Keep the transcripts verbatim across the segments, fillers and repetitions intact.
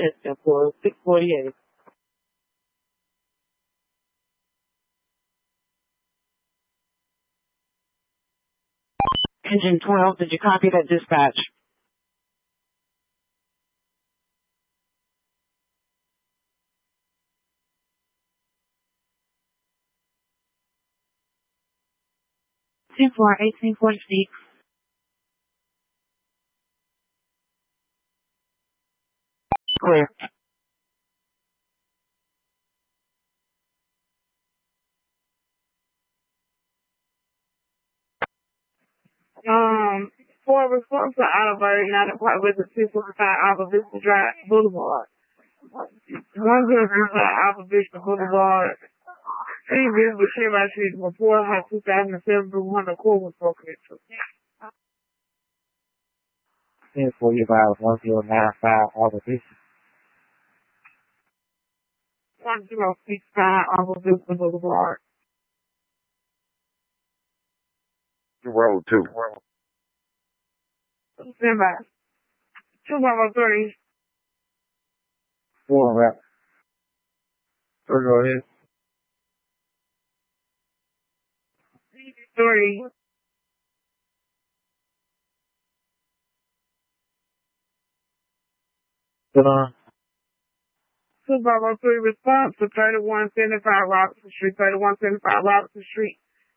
destined for six forty-eight. Engine twelve, did you copy that dispatch? Two four eighteen forty-six. Clear. Um, for response to Oliver, United Park with the two forty-five Alpha Vista Drive Boulevard. One zero zero five Alpha Vista Boulevard. Three vehicles shared by street before high two thousand seven through Honda Accord was broken into. ten forty-five, one zero nine five Alpha Vista. one zero six five Alpha Vista Boulevard. Road two. Stand by. two one three. Four rep. Sir, go ahead. Three. Sit on. two one three response to thirty-one seventy-five Robinson Street, thirty-one seventy-five Robinson Street.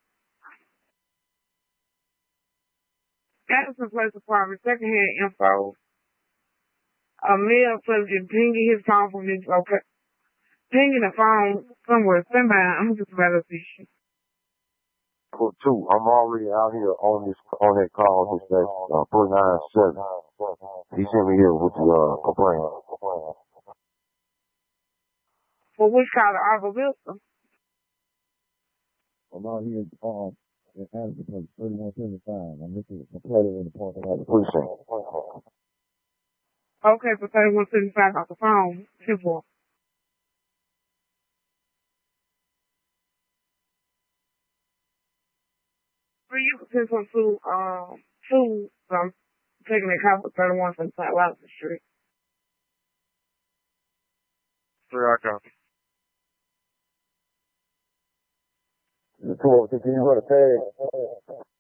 Addison Police Department, secondhand info. A male subject pinging his phone from this location. Pinging the phone somewhere. Stand by. I'm just about to see. Cool, two. I'm already out here on this on that call. This that uh, three nine seven. He sent me here with the uh, complaint. For which kind of Alpha Vista? I'm out here um in Addison, thirty-one seventy-five. I'm looking at the plate in the parking lot of the precinct. Okay, for thirty-one seventy-five off the phone. Simple. For you, send some to, um, two, um, taking a call for thirty-one seventy-five Robinson Street. Three, I copy. The two, can you go to pay?